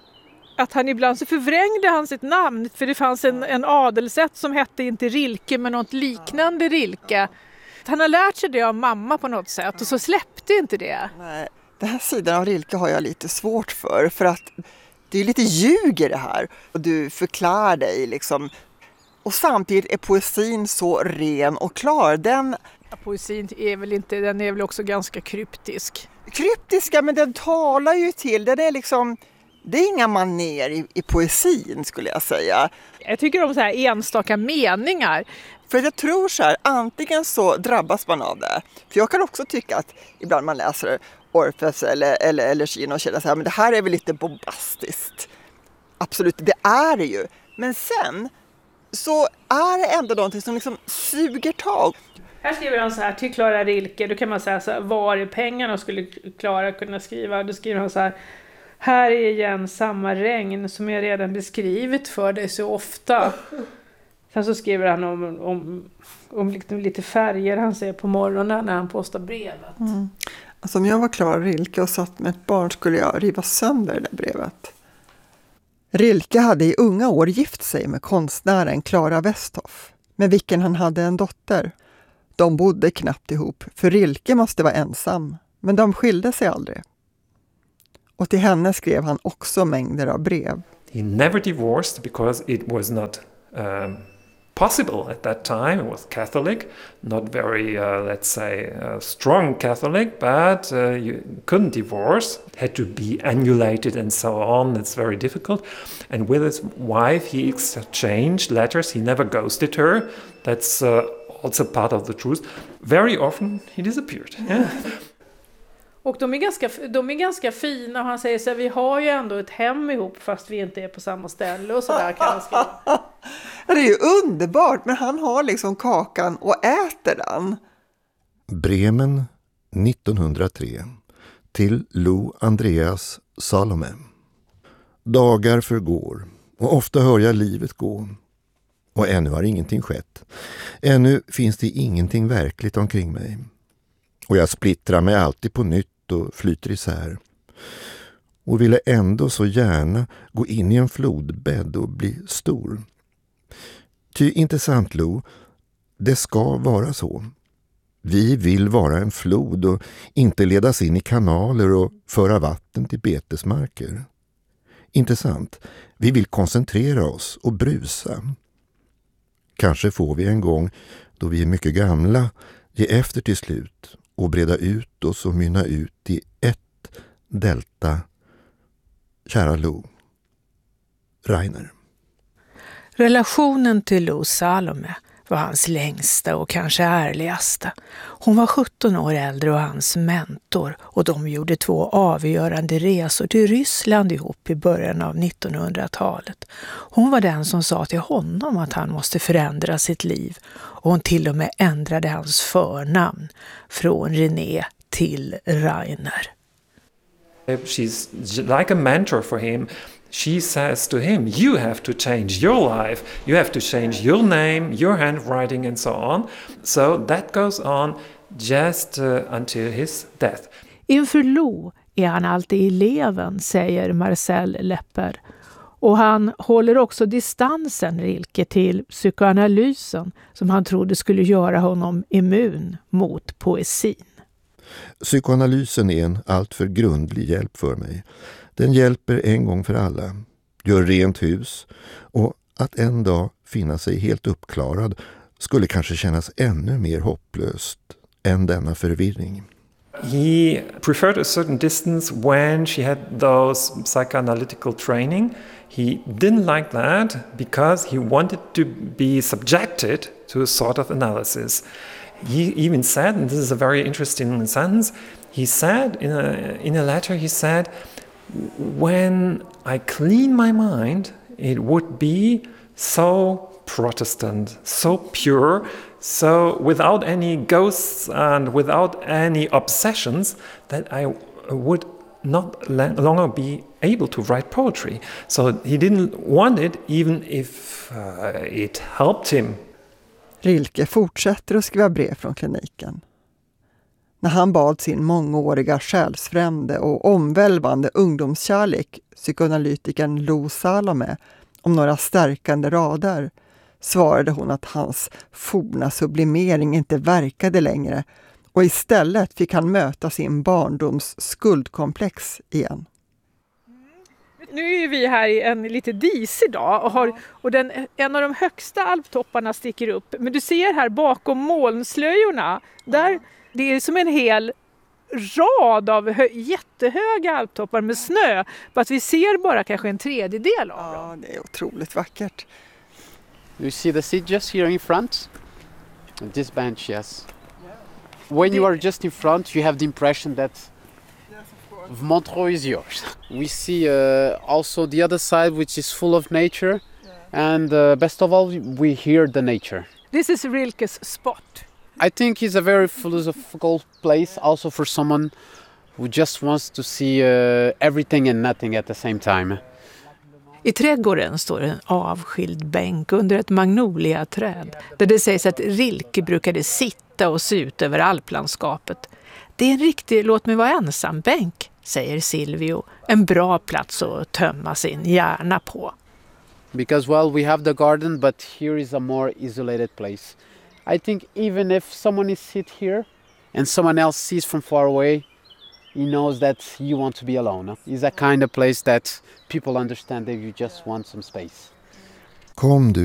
att han ibland så förvrängde han sitt namn, för det fanns en, en adelsätt som hette inte Rilke men något liknande Rilke. Han har lärt sig det av mamma på något sätt och så släppte inte det. Nej, den här sidan av Rilke har jag lite svårt för, för att det är lite ljug i det här och du förklarar dig liksom. Och samtidigt är poesin så ren och klar. Den Poesin är väl inte, den är väl också ganska kryptisk. Kryptiska, men den talar ju till. Den är liksom, det är inga maner i, i poesin skulle jag säga. Jag tycker om så här enstaka meningar. För jag tror så här, antingen så drabbas man av det. För jag kan också tycka att ibland man läser Orpheus eller, eller, eller Kino och känner så här, men det här är väl lite bombastiskt. Absolut, det är det ju. Men sen så är det ändå någonting som liksom suger tag. Här skriver han så här, till Clara Rilke, då kan man säga så här, var är pengarna skulle Clara kunna skriva? Då skriver han så här, Här är igen samma regn som jag redan beskrivit för dig så ofta. Sen så skriver han om, om, om lite färger han ser på morgonen när han postar brevet. Mm. Alltså om jag var Clara Rilke och satt med ett barn skulle jag riva sönder det där brevet. Rilke hade i unga år gift sig med konstnären Clara Westhoff, med vilken han hade en dotter. De bodde knappt ihop, för Rilke måste vara ensam, men de skilde sig aldrig. Och till henne skrev han också mängder av brev. He never divorced because it was not um, possible at that time. It was Catholic, not very, uh, let's say, uh, strong Catholic, but uh, you couldn't divorce. It had to be annulated and so on. It's very difficult. And with his wife, he exchanged letters. He never ghosted her. That's uh, also part of the truth. Very often he disappeared. Yeah. Och de är, ganska, de är ganska fina och han säger så här, vi har ju ändå ett hem ihop fast vi inte är på samma ställe och sådär kan man skriva. Det är ju underbart, men han har liksom kakan och äter den. Bremen nittonhundratre till Lou Andreas Salome. Dagar förgår och ofta hör jag livet gå. Och ännu har ingenting skett. Ännu finns det ingenting verkligt omkring mig. Och jag splittrar mig alltid på nytt och flyter isär. Och ville ändå så gärna gå in i en flodbädd och bli stor. Ty inte sant, Lou, det ska vara så. Vi vill vara en flod och inte ledas in i kanaler och föra vatten till betesmarker. Inte sant, vi vill koncentrera oss och brusa. Kanske får vi en gång, då vi är mycket gamla, ge efter till slut och breda ut oss och mynna ut i ett delta. Kära Lou. Rainer. Relationen till Lou Salome var hans längsta och kanske ärligaste. Hon var sjutton år äldre och hans mentor och de gjorde två avgörande resor till Ryssland ihop i början av nittonhundratalet. Hon var den som sa till honom att han måste förändra sitt liv och hon till och med ändrade hans förnamn från René till Rainer. She's like a mentor for him. She says to him, you have to change your life, you have to change your name, your handwriting and so on. So that goes on just uh, until his death. Inför Lou är han alltid eleven, säger Marcel Lepper. Och han håller också distansen, Rilke, till psykoanalysen som han trodde skulle göra honom immun mot poesin. Psykoanalysen är en alltför grundlig hjälp för mig. Den hjälper en gång för alla, gör rent hus och att en dag finna sig helt uppklarad skulle kanske kännas ännu mer hopplöst än denna förvirring. He preferred a certain distance when she had those psychoanalytical training. He didn't like that because he wanted to be subjected to a sort of analysis. He even said, and this is a very interesting sentence, he said in a, in a letter, he said, when I clean my mind, it would be so Protestant, so pure, so without any ghosts and without any obsessions that I would not longer be able to write poetry. So he didn't want it even if uh, it helped him. Rilke fortsätter att skriva brev från kliniken. När han bad sin mångåriga själsfrände och omvälvande ungdomskärlek, psykoanalytikern Lou Salome, om några stärkande rader, svarade hon att hans forna sublimering inte verkade längre och istället fick han möta sin barndoms skuldkomplex igen. Nu är vi här i en lite disig dag och, har, och den, en av de högsta alptopparna sticker upp. Men du ser här bakom molnslöjorna, där det är som en hel rad av hö, jättehöga alptoppar med snö. Fast vi ser bara kanske en tredjedel av dem. Ja, det är otroligt vackert. You see the seat just here in front? This bench, yes. When you are just in front, you have the impression that Montreux is yours. We see uh, also the other side, which is full of nature, and uh, best of all, we hear the nature. This is Rilke's spot. I think it's a very philosophical place, also for someone who just wants to see uh, everything and nothing at the same time. I trädgården står en avskild bänk under ett magnoliaträd där det sägs att Rilke brukade sitta och se ut över alplandskapet. Det är en riktig låt mig vara ensam-bänk, säger Silvio. En bra plats att tömma sin hjärna på. Because, well, we have the garden, but here is a more isolated place. I think even if someone is sit here and someone else sees from far away, he knows that you want to be alone. It's a kind of place that people understand that you just want some space. Kom du